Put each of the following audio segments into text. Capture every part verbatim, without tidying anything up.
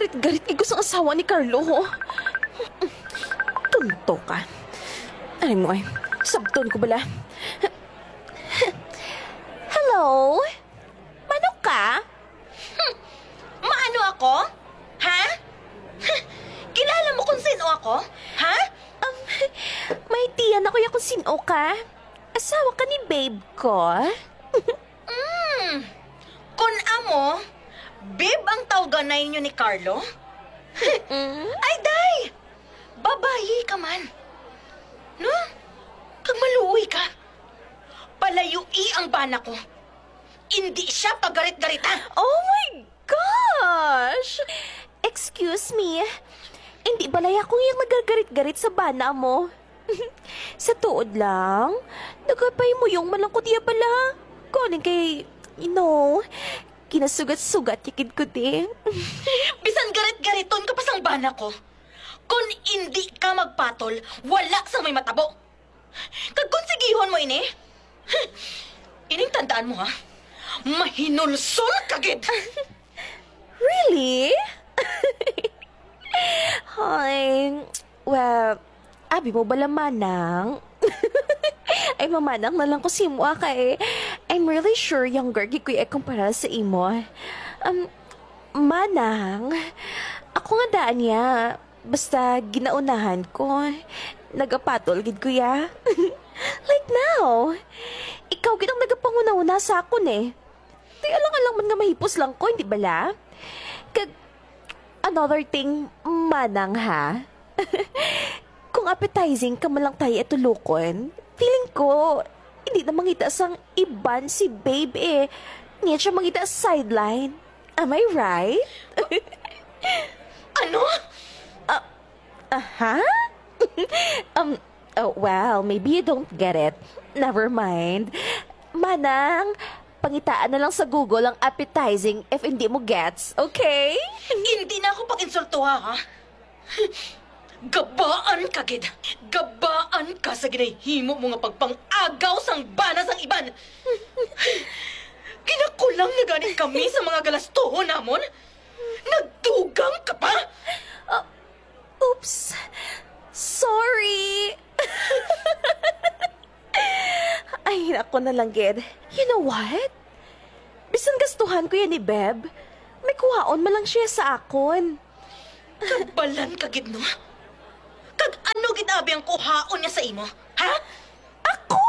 Garit-garit kay gusto ang asawa ni Carlo, ho. Tunto ka. Ay mo ay, sabton ko bala. Hello? Manok ka? Hmm. Maano ako? Ha? Kilala mo kung sino ako? Ha? Um, may tiyan ako ya kung sino ka. Asawa ka ni babe ko. Hmm. Kung amo, babe ang tawganay niyo ni Carlo? Mm? Ay, day! Babayi ka man. No? Kag maluoy ka. Palayui ang bana ko. Hindi siya pagarit-garita. Oh my gosh! Excuse me. Hindi balay ako yung nagagarit-garit sa bana mo. Sa tuod lang, nagapay mo yung malangkot iya pala. Kunin kay, you know, kinasugat-sugat yakid ko din. Bisan garit-gariton ka pa sang bana ko. Kung hindi ka magpatol, wala sang may matabo. Kag konsigihon mo ini. Ining tandaan mo ha. Mahinulsol kagid. Really? Hi. Well, abi mo bala manang? Ay, mamanang na lang ko si mo kay I'm really sure younger gikoy ay kumpara sa imo. Um, manang, ako nga daan niya. Basta ginaunahan ko. Nagapatol gid ko ya. Like now. Ikaw gid ang nagapanguna-una sa akon eh. Di alang-alang man nga mahipos lang ko, hindi bala? Kag, another thing, manang ha? Kung appetizing ka man lang tayo itulukon, feeling ko, hindi na mangita sang iban si babe eh. Niya siya mangita sa sideline. Am I right? Ano? Aha? um, oh, well, maybe you don't get it. Never mind. Manang, pangitaan na lang sa Google ang appetizing if hindi mo gets, okay? Hindi na ako pag-insultuha ha. Gabaan ka, gid. Gabaan ka sa ginahimo mo nga pagpang-agaw sang bana sang iban. Ginakulang na ganit kami sa mga galastuhon namon. Nagdugang ka pa? Uh, oops. Sorry. Ay, ako na lang, Ged. You know what? Bisan gastuhan ko yan ni Beb, may kuhaon man lang siya sa akon. Kabalan ka, gid, no? Kag ano ginabi ang kuhaon niya sa imo? Ha? Ako!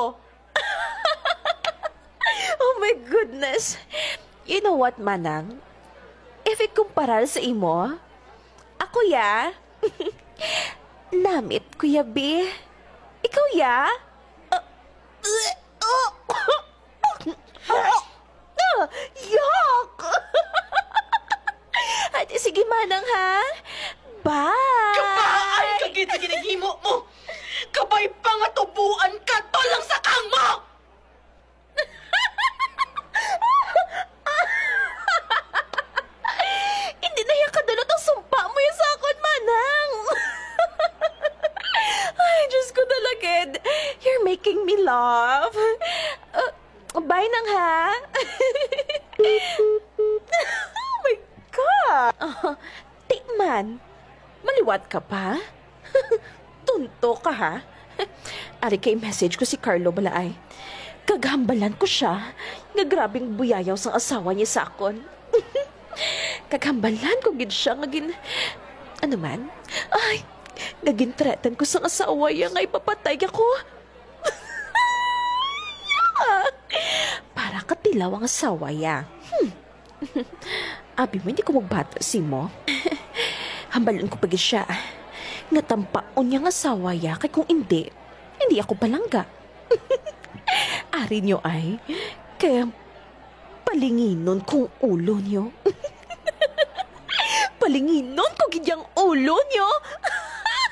Oh my goodness. You know what, Manang? If ikumparal sa imo, ako ya. Namit, Kuya B. Ikaw ya? Uh, uh, oh. Uh, yuck! Ate, sige, Manang, ha? Bye! Kabaan ka, gid, sa ginahimo mo! Kabay pa nga tubuan ka, tolang sa kang mo! Hindi na yung kadulot ang sumpa mo yung sakon, Manang. Ay, Diyos ko talagid. You're making me laugh. Uh, bye nang, ha? Oh my God. Uh, Tikman, maliwat ka pa? Tunto ka, ha? Ari kay message ko si Carlo Balaay. Kaghambalan ko siya nga grabing buyayaw sang asawa niya sa akon. Kaghambalan ko gid siya nga gin... Ano man? Ay, naging threaten ko sang asawa niya nga ipapatay ako. Para katilaw ang asawa niya. Hmm. Abi mo, hindi ko magbata si mo. Hambalan ko pagi siya. Nga tampaon niya nga asawa niya, kay kung hindi, hindi ako palangga. Ari niyo ay, kaya palinginon kong ulo niyo. Palinginon ko gidyang ulo niyo.